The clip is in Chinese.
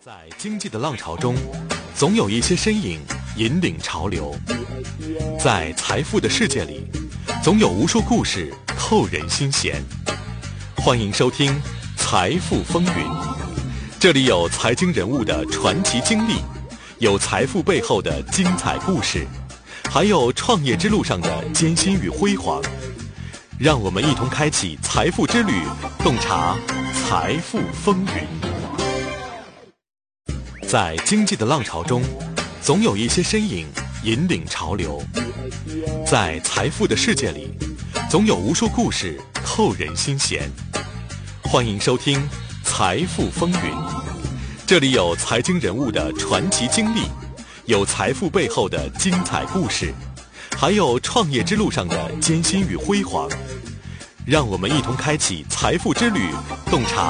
在经济的浪潮中，总有一些身影引领潮流；在财富的世界里，总有无数故事扣人心弦。欢迎收听《财富风云》，这里有财经人物的传奇经历，有财富背后的精彩故事，还有创业之路上的艰辛与辉煌。让我们一同开启财富之旅，洞察财富风云。在经济的浪潮中，总有一些身影引领潮流；在财富的世界里，总有无数故事扣人心弦。欢迎收听《财富风云》，这里有财经人物的传奇经历，有财富背后的精彩故事，还有创业之路上的艰辛与辉煌。让我们一同开启财富之旅，洞察